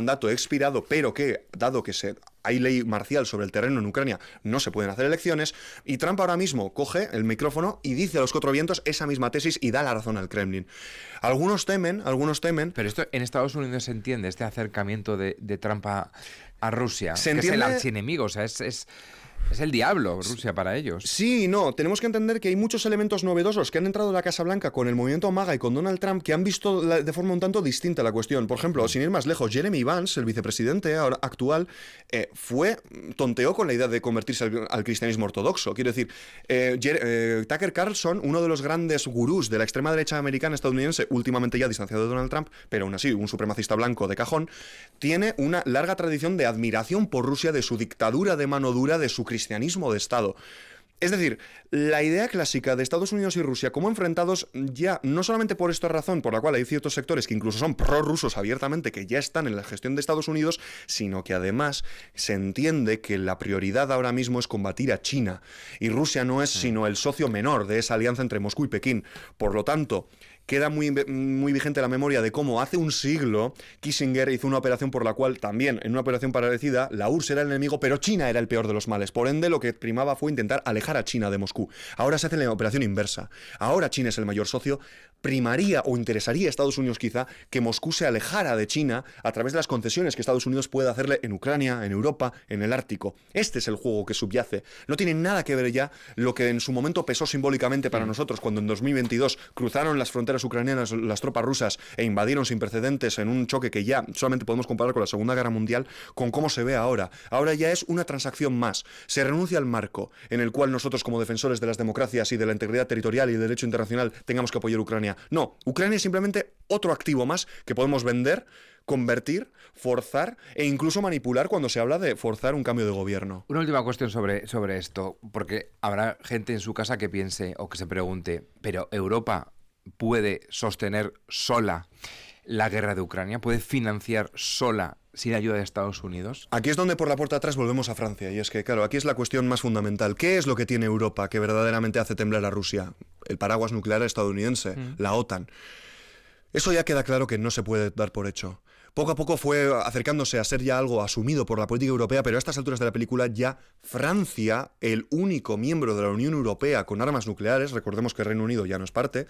mandato expirado, pero que, dado que hay ley marcial sobre el terreno en Ucrania, no se pueden hacer elecciones, y Trump ahora mismo coge el micrófono y dice a los cuatro vientos esa misma tesis y da la razón al Kremlin. Algunos temen... Pero esto en Estados Unidos se entiende, este acercamiento de Trump a Rusia, ¿se que entiende? es el archienemigo, o sea, es el diablo Rusia para ellos. Sí y no, tenemos que entender que hay muchos elementos novedosos que han entrado a la Casa Blanca con el movimiento MAGA y con Donald Trump que han visto de forma un tanto distinta la cuestión. Por ejemplo, sin ir más lejos, Jeremy Vance, el vicepresidente actual, tonteó con la idea de convertirse al cristianismo ortodoxo. Quiero decir, Tucker Carlson, uno de los grandes gurús de la extrema derecha americana estadounidense, últimamente ya distanciado de Donald Trump, pero aún así un supremacista blanco de cajón, tiene una larga tradición de admiración por Rusia, de su dictadura de mano dura, de su cristianismo de Estado. Es decir, la idea clásica de Estados Unidos y Rusia como enfrentados ya, no solamente por esta razón, por la cual hay ciertos sectores que incluso son prorrusos abiertamente, que ya están en la gestión de Estados Unidos, sino que además se entiende que la prioridad ahora mismo es combatir a China, y Rusia no es sino el socio menor de esa alianza entre Moscú y Pekín. Por lo tanto, queda muy vigente la memoria de cómo hace un siglo Kissinger hizo una operación por la cual también, en una operación parecida, la URSS era el enemigo, pero China era el peor de los males. Por ende, lo que primaba fue intentar alejar a China de Moscú. Ahora se hace la operación inversa. Ahora China es el mayor socio. Primaría o interesaría a Estados Unidos quizá que Moscú se alejara de China a través de las concesiones que Estados Unidos puede hacerle en Ucrania, en Europa, en el Ártico. Este es el juego que subyace. No tiene nada que ver ya lo que en su momento pesó simbólicamente para nosotros cuando en 2022 cruzaron las fronteras ucranianas las tropas rusas e invadieron sin precedentes en un choque que ya solamente podemos comparar con la Segunda Guerra Mundial, con cómo se ve ahora. Ahora ya es una transacción más. Se renuncia al marco en el cual nosotros como defensores de las democracias y de la integridad territorial y del derecho internacional tengamos que apoyar a Ucrania. No, Ucrania es simplemente otro activo más que podemos vender, convertir, forzar e incluso manipular cuando se habla de forzar un cambio de gobierno. Una última cuestión sobre esto, porque habrá gente en su casa que piense o que se pregunte, ¿pero Europa puede sostener sola la guerra de Ucrania? ¿Puede financiar sola sin ayuda de Estados Unidos? Aquí es donde por la puerta atrás volvemos a Francia, y es que, claro, aquí es la cuestión más fundamental. ¿Qué es lo que tiene Europa que verdaderamente hace temblar a Rusia? El paraguas nuclear estadounidense, la OTAN. Eso ya queda claro que no se puede dar por hecho. Poco a poco fue acercándose a ser ya algo asumido por la política europea, pero a estas alturas de la película ya Francia, el único miembro de la Unión Europea con armas nucleares, recordemos que el Reino Unido ya no es parte,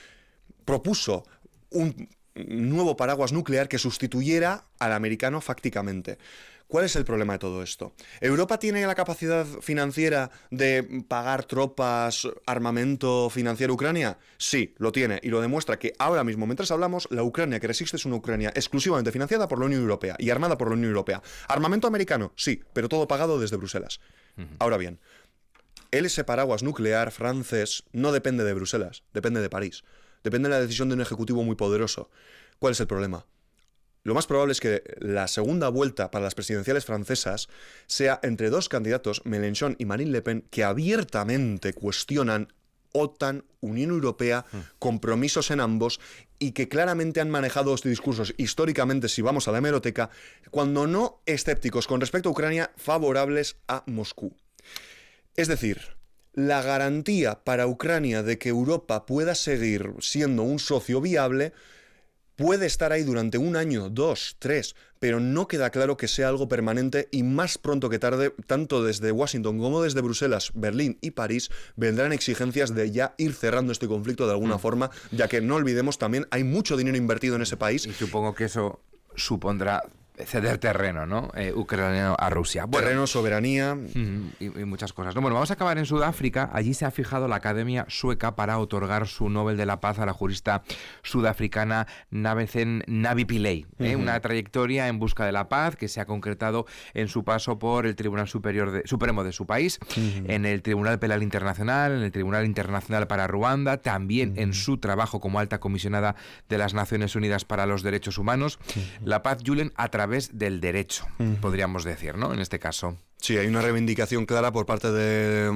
propuso un nuevo paraguas nuclear que sustituyera al americano fácticamente. ¿Cuál es el problema de todo esto? ¿Europa tiene la capacidad financiera de pagar tropas, armamento financiero a Ucrania? Sí, lo tiene, y lo demuestra que ahora mismo, mientras hablamos, la Ucrania que resiste es una Ucrania exclusivamente financiada por la Unión Europea y armada por la Unión Europea. ¿Armamento americano? Sí, pero todo pagado desde Bruselas. Ahora bien, ese paraguas nuclear francés no depende de Bruselas, depende de París. Depende de la decisión de un ejecutivo muy poderoso. ¿Cuál es el problema? Lo más probable es que la segunda vuelta para las presidenciales francesas sea entre dos candidatos, Mélenchon y Marine Le Pen, que abiertamente cuestionan OTAN, Unión Europea, compromisos en ambos, y que claramente han manejado estos discursos históricamente, si vamos a la hemeroteca, cuando no escépticos con respecto a Ucrania, favorables a Moscú. Es decir, la garantía para Ucrania de que Europa pueda seguir siendo un socio viable puede estar ahí durante un año, 2, 3, pero no queda claro que sea algo permanente, y más pronto que tarde, tanto desde Washington como desde Bruselas, Berlín y París, vendrán exigencias de ya ir cerrando este conflicto de alguna forma, ya que no olvidemos también hay mucho dinero invertido en ese país. Y supongo que eso supondrá ceder terreno, ¿no? Ucraniano a Rusia. Bueno, terreno, soberanía y muchas cosas. No, bueno, vamos a acabar en Sudáfrica. Allí se ha fijado la Academia Sueca para otorgar su Nobel de la Paz a la jurista sudafricana Nabethen Navi Pillay. Una trayectoria en busca de la paz que se ha concretado en su paso por el Tribunal Supremo de su país, en el Tribunal Penal Internacional, en el Tribunal Internacional para Ruanda, también en su trabajo como alta comisionada de las Naciones Unidas para los Derechos Humanos. La paz, Julen, a través del derecho, podríamos decir, ¿no? En este caso. Sí, hay una reivindicación clara por parte del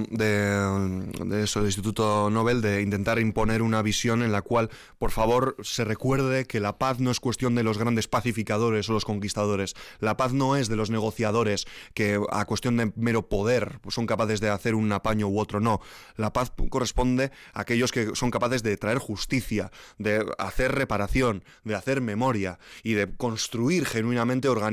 Instituto Nobel de intentar imponer una visión en la cual, por favor, se recuerde que la paz no es cuestión de los grandes pacificadores o los conquistadores. La paz no es de los negociadores que, a cuestión de mero poder, pues son capaces de hacer un apaño u otro. No, la paz corresponde a aquellos que son capaces de traer justicia, de hacer reparación, de hacer memoria y de construir genuinamente organismos